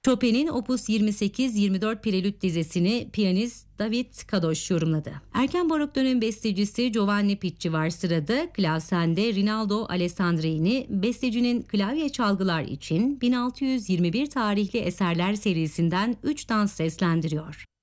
Chopin'in Opus 28-24 Prelüt dizesini piyanist David Kadosh yorumladı. Erken barok dönem bestecisi Giovanni Picci var sırada. Klavsen'de Rinaldo Alessandrini bestecinin klavye çalgılar için 1621 tarihli eserler serisinden 3 dans seslendiriyor.